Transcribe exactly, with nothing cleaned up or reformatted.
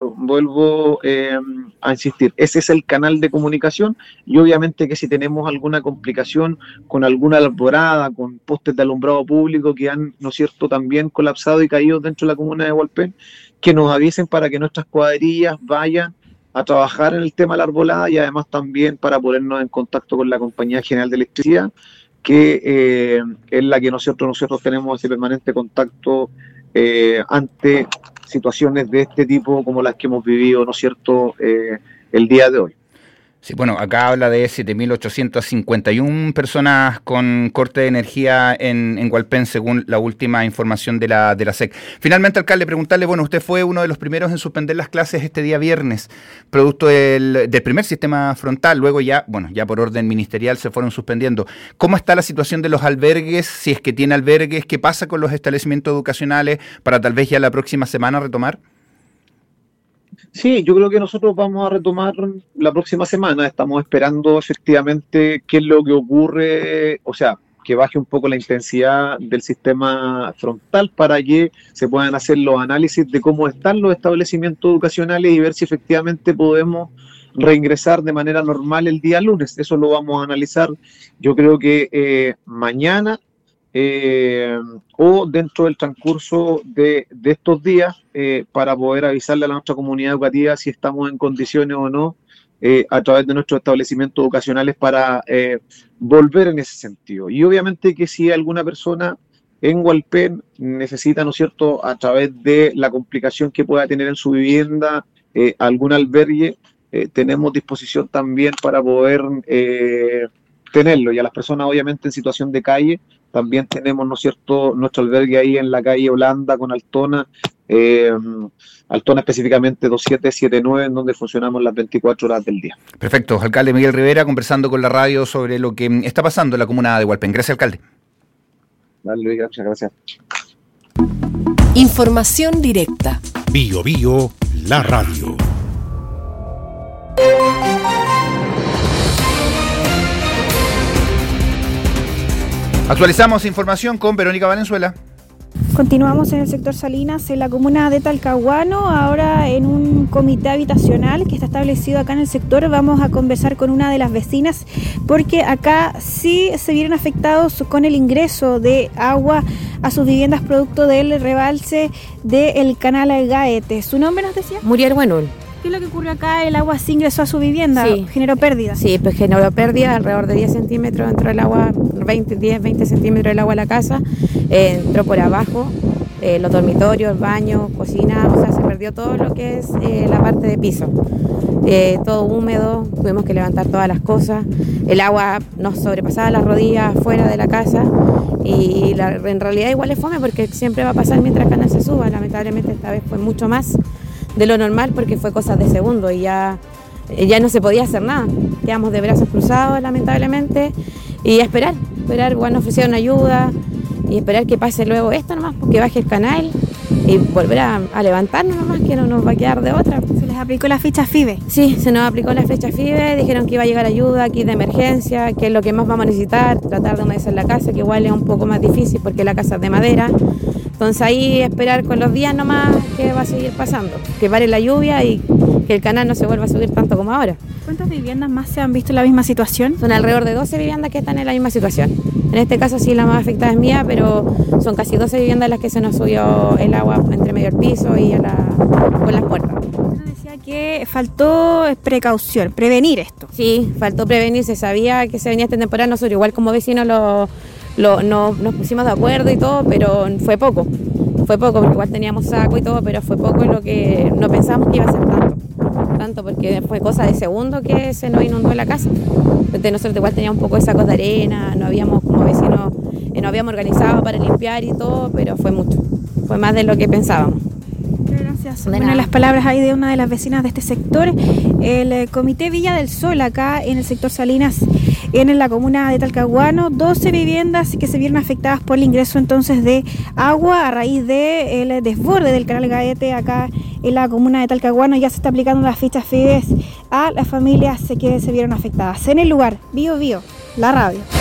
vuelvo, vuelvo eh, a insistir, ese es el canal de comunicación, y obviamente que si tenemos alguna complicación con alguna alborada, con postes de alumbrado público que han, ¿no es cierto?, también colapsado y caído dentro de la comuna de Hualpén, que nos avisen para que nuestras cuadrillas vayan a trabajar en el tema de la arbolada, y además también para ponernos en contacto con la Compañía General de Electricidad, que eh, es la que nosotros, nosotros tenemos ese permanente contacto eh, ante situaciones de este tipo como las que hemos vivido, ¿no es cierto?, eh, el día de hoy. Sí, bueno, acá habla de siete mil ochocientas cincuenta y una personas con corte de energía en, en Hualpén, según la última información de la, de la S E C. Finalmente, alcalde, preguntarle, bueno, usted fue uno de los primeros en suspender las clases este día viernes, producto del, del primer sistema frontal, luego ya, bueno, ya por orden ministerial se fueron suspendiendo. ¿Cómo está la situación de los albergues? Si es que tiene albergues, ¿qué pasa con los establecimientos educacionales para tal vez ya la próxima semana retomar? Sí, yo creo que nosotros vamos a retomar la próxima semana. Estamos esperando efectivamente qué es lo que ocurre, o sea, que baje un poco la intensidad del sistema frontal para que se puedan hacer los análisis de cómo están los establecimientos educacionales y ver si efectivamente podemos reingresar de manera normal el día lunes. Eso lo vamos a analizar, yo creo que eh, mañana. Eh, o dentro del transcurso de, de estos días eh, para poder avisarle a la nuestra comunidad educativa si estamos en condiciones o no eh, a través de nuestros establecimientos educacionales para eh, volver en ese sentido. Y obviamente que si alguna persona en Hualpén necesita, ¿no es cierto?, a través de la complicación que pueda tener en su vivienda eh, algún albergue, eh, tenemos disposición también para poder eh, tenerlo. Y a las personas obviamente en situación de calle también tenemos, ¿no es cierto?, nuestro albergue ahí en la calle Holanda con Altona, eh, Altona específicamente dos siete siete nueve, en donde funcionamos las veinticuatro horas del día. Perfecto. Alcalde Miguel Rivera conversando con la radio sobre lo que está pasando en la comuna de Hualpén. Gracias, alcalde. Dale, Luis, gracias, gracias. Información directa. Bio Bio, la radio. Actualizamos información con Verónica Valenzuela. Continuamos en el sector Salinas, en la comuna de Talcahuano, ahora en un comité habitacional que está establecido acá en el sector. Vamos a conversar con una de las vecinas porque acá sí se vieron afectados con el ingreso de agua a sus viviendas producto del rebalse del canal Gaete. ¿Su nombre nos decía? Muriel Buenul. ¿Qué es lo que ocurrió acá? ¿El agua sí ingresó a su vivienda? Sí. ¿Generó pérdida? Sí, pues generó pérdida, alrededor de diez centímetros entró el agua, veinte, diez, veinte centímetros el agua a la casa, eh, entró por abajo, eh, los dormitorios, el baño, cocina, o sea, se perdió todo lo que es eh, la parte de piso. Eh, todo húmedo, tuvimos que levantar todas las cosas, el agua nos sobrepasaba las rodillas fuera de la casa y la, en realidad igual es fome porque siempre va a pasar mientras el canal se suba, lamentablemente esta vez fue mucho más de lo normal porque fue cosas de segundo y ya, ya no se podía hacer nada. Quedamos de brazos cruzados lamentablemente y a esperar, esperar, bueno, ofrecieron ayuda y esperar que pase luego esto nomás, que baje el canal y volver a, a levantarnos nomás, que no nos va a quedar de otra. ¿Se les aplicó la ficha F I B E? Sí, se nos aplicó la fecha F I B E, dijeron que iba a llegar ayuda aquí de emergencia, que es lo que más vamos a necesitar, tratar de humedecer la casa, que igual es un poco más difícil porque la casa es de madera. Entonces ahí esperar con los días nomás que va a seguir pasando, que pare la lluvia y que el canal no se vuelva a subir tanto como ahora. ¿Cuántas viviendas más se han visto en la misma situación? Son alrededor de doce viviendas que están en la misma situación. En este caso sí la más afectada es mía, pero son casi doce viviendas las que se nos subió el agua entre medio del piso y a la, con las puertas. Usted decía que faltó precaución, prevenir esto. Sí, faltó prevenir, se sabía que se venía esta temporada, nosotros igual como vecinos lo... Lo, no, nos pusimos de acuerdo y todo, pero fue poco, fue poco porque igual teníamos saco y todo, pero fue poco lo que no pensábamos que iba a ser tanto, tanto porque fue cosa de segundo que se nos inundó la casa. Entonces nosotros igual teníamos un poco de sacos de arena, no habíamos como vecinos, eh, no habíamos organizado para limpiar y todo, pero fue mucho, fue más de lo que pensábamos. Gracias. Bueno, las palabras ahí de una de las vecinas de este sector. El eh, Comité Villa del Sol, acá en el sector Salinas, en la comuna de Talcahuano, doce viviendas que se vieron afectadas por el ingreso entonces de agua a raíz del desborde del canal Gaete acá en la comuna de Talcahuano. Ya se está aplicando las fichas F I B E a las familias que se vieron afectadas. En el lugar, Bio Bio, la radio.